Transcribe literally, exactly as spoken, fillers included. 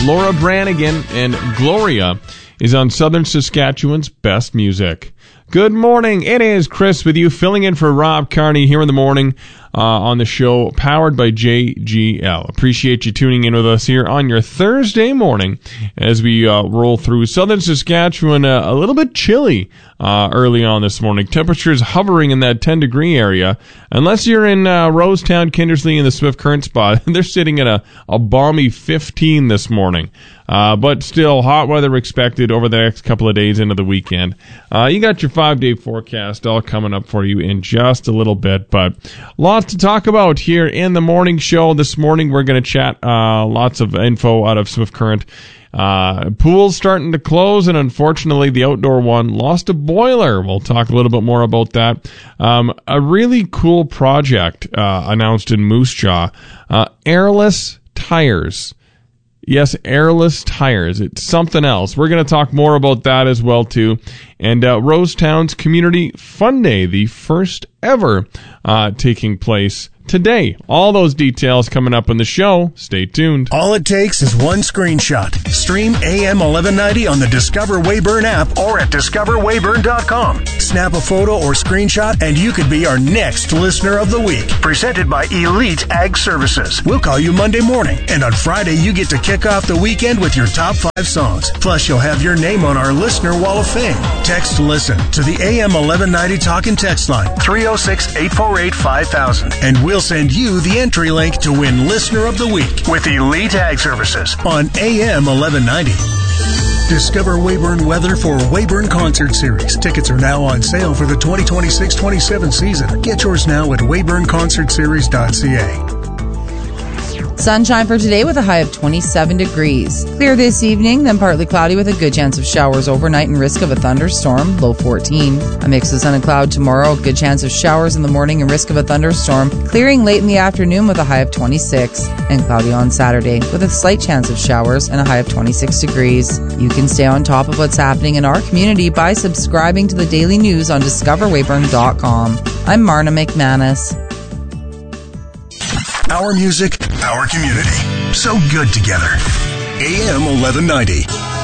Laura Branigan and Gloria is on Southern Saskatchewan's Best Music. Good morning. It is Chris with you, filling in for Rob Carney here in the morning uh, on the show, powered by J G L. Appreciate you tuning in with us here on your Thursday morning as we uh, roll through Southern Saskatchewan. Uh, a little bit chilly uh, early on this morning. Temperatures hovering in that ten degree area. Unless you're in uh, Rosetown, Kindersley, in the Swift Current spot, they're sitting at a, a balmy fifteen this morning. Uh, but still, hot weather expected over the next couple of days into the weekend. Uh, you got your five-day forecast all coming up for you in just a little bit, but lots to talk about here in the morning show. This morning, we're going to chat uh, lots of info out of Swift Current. Uh, pool's starting to close, and unfortunately, the outdoor one lost a boiler. We'll talk a little bit more about that. Um, a really cool project uh, announced in Moose Jaw. Uh, airless tires. Yes, airless tires. It's something else. We're going to talk more about that as well, too. And uh, Rosetown's Community Fun Day, the first ever uh, taking place today. All those details coming up in the show. Stay tuned. All it takes is one screenshot. Stream A M eleven ninety on the Discover Weyburn app or at discover weyburn dot com. Snap a photo or screenshot and you could be our next listener of the week. Presented by Elite Ag Services. We'll call you Monday morning, and on Friday you get to kick off the weekend with your top five songs. Plus you'll have your name on our Listener Wall of Fame. Text LISTEN to the A M eleven ninety talk and text line three oh six, eight four eight, five thousand, and we'll send you the entry link to win Listener of the Week with Elite Ag Services on A M eleven ninety. Discover Weyburn weather for Weyburn Concert Series. Tickets are now on sale for the twenty twenty-six twenty-seven season. Get yours now at weyburn concert series dot c a. Sunshine for today with a high of twenty-seven degrees. Clear this evening, then partly cloudy with a good chance of showers overnight and risk of a thunderstorm, low fourteen. A mix of sun and cloud tomorrow, good chance of showers in the morning and risk of a thunderstorm, clearing late in the afternoon with a high of twenty-six. And cloudy on Saturday with a slight chance of showers and a high of twenty-six degrees. You can stay on top of what's happening in our community by subscribing to the daily news on discover weyburn dot com. I'm Marna McManus. Our music, our community. So good together. A M eleven ninety.